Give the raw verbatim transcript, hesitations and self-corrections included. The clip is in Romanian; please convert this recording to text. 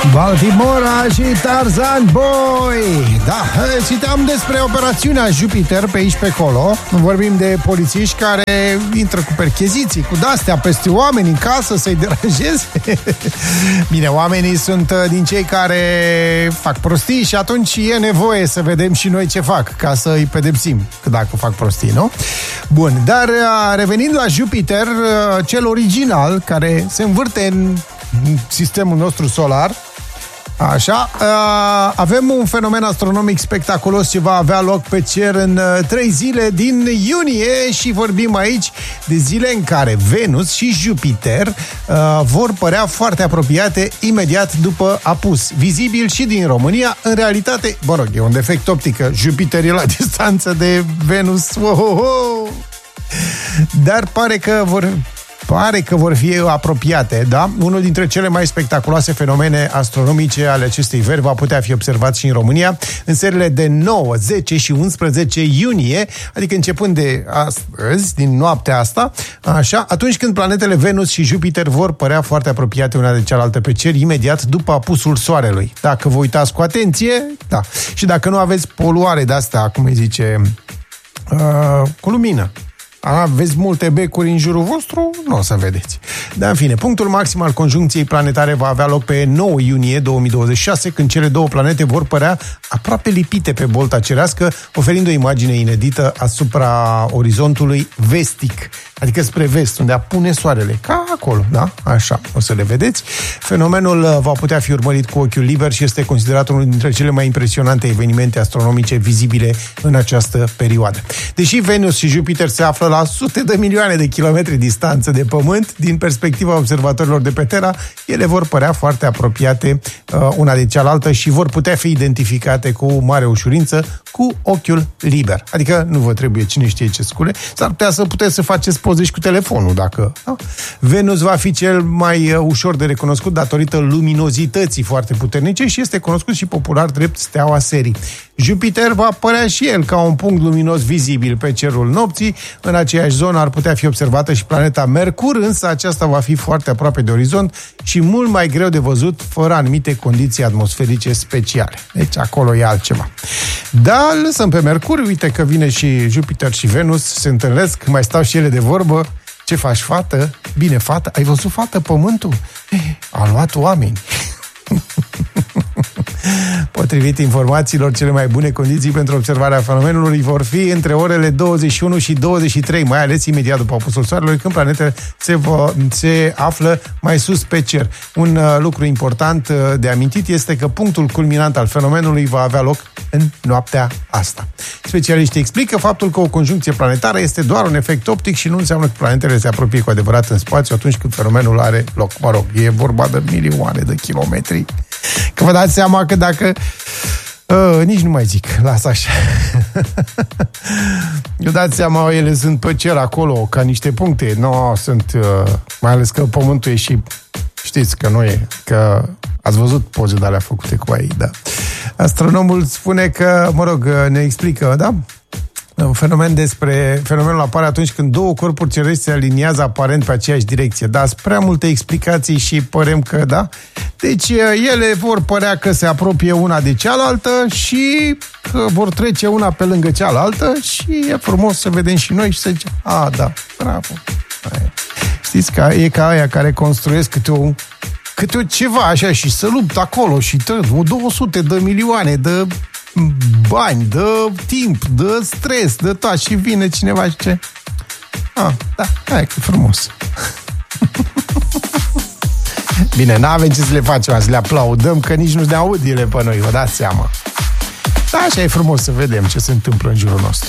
Baltimora și Tarzan Boy. Da, citeam despre operațiunea Jupiter pe aici pe acolo. Vorbim de polițiști care intră cu percheziții, cu de-astea peste oameni în casă să-i deranjeze. Bine, oamenii sunt din cei care fac prostii și atunci e nevoie să vedem și noi ce fac, ca să îi pedepsim dacă fac prostii, nu? Bun, dar revenind la Jupiter, cel original, care se învârte în sistemul nostru solar, așa, avem un fenomen astronomic spectaculos ce va avea loc pe cer în trei zile din iunie și vorbim aici de zile în care Venus și Jupiter vor părea foarte apropiate imediat după apus. Vizibil și din România, în realitate, mă rog, e un defect optic, că Jupiter e la distanță de Venus, oh-ho-ho! Dar pare că vor... Pare că vor fi apropiate, da? Unul dintre cele mai spectaculoase fenomene astronomice ale acestei veri va putea fi observat și în România în serile de nouă, zece și unsprezece iunie, adică începând de astăzi, din noaptea asta, așa, atunci când planetele Venus și Jupiter vor părea foarte apropiate una de cealaltă pe cer, imediat după apusul Soarelui. Dacă vă uitați cu atenție, da. Și dacă nu aveți poluare de-asta, cum îi zice, uh, cu lumină, aveți multe becuri în jurul vostru, nu o să vedeți. Dar în fine, punctul maxim al conjuncției planetare va avea loc pe nouă iunie două mii douăzeci și șase, când cele două planete vor părea aproape lipite pe bolta cerească, oferind o imagine inedită asupra orizontului vestic, adică spre vest, unde apune soarele, ca acolo, da? Așa, o să le vedeți. Fenomenul va putea fi urmărit cu ochiul liber și este considerat unul dintre cele mai impresionante evenimente astronomice vizibile în această perioadă. Deși Venus și Jupiter se află la sute de milioane de kilometri distanță de Pământ, din perspectiva observatorilor de pe Terra, ele vor părea foarte apropiate uh, una de cealaltă și vor putea fi identificate cu mare ușurință cu ochiul liber. Adică nu vă trebuie cine știe ce scule, s-ar putea să puteți să faceți poze și cu telefonul, dacă... Da? Venus va fi cel mai uh, ușor de recunoscut datorită luminozității foarte puternice și este cunoscut și popular drept steaua serii. Jupiter va părea și el ca un punct luminos vizibil pe cerul nopții. În aceeași zonă ar putea fi observată și planeta Mercur, însă aceasta va fi foarte aproape de orizont și mult mai greu de văzut fără anumite condiții atmosferice speciale. Deci acolo e altceva. Da, lăsăm pe Mercur, uite că vine și Jupiter și Venus, se întâlnesc, mai stau și ele de vorbă. Ce faci, fată? Bine, fată, ai văzut, fată, pământul? A luat oameni. Potrivit informațiilor, cele mai bune condiții pentru observarea fenomenului vor fi între orele douăzeci și unu și douăzeci și trei, mai ales imediat după apusul Soarelui, când planetele se, vo- se află mai sus pe cer. Un uh, lucru important uh, de amintit este că punctul culminant al fenomenului va avea loc în noaptea asta. Specialiștii explică faptul că o conjuncție planetară este doar un efect optic și nu înseamnă că planetele se apropie cu adevărat în spațiu atunci când fenomenul are loc. Mă rog, e vorba de milioane de kilometri. Că vă dați seama că dacă... Uh, nici nu mai zic, lasă așa. Eu dați seama, ele sunt pe cer acolo, ca niște puncte. Nu, sunt... Uh, mai ales că Pământul e și... Știți că nu e, că ați văzut poze de alea făcute cu ei, da. Astronomul spune că, mă rog, ne explică, da? Un fenomen despre... Fenomenul apare atunci când două corpuri cerești se aliniază aparent pe aceeași direcție. Da, sunt prea multe explicații și părem că, da? Deci ele vor părea că se apropie una de cealaltă și că vor trece una pe lângă cealaltă și e frumos să vedem și noi și să zicem, a, da, bravo. Aia. Știți că e ca aia care construiesc câte o, câte o ceva așa și se luptă acolo și trăd două sute de milioane de bani, de timp, de stres, de tot, și vine cineva și zice, ah, da, hai că frumos. Bine, n-avem ce să le facem, să le aplaudăm, că nici nu ne aud ele pe noi, vă dați seama. Da, așa e frumos să vedem ce se întâmplă în jurul nostru.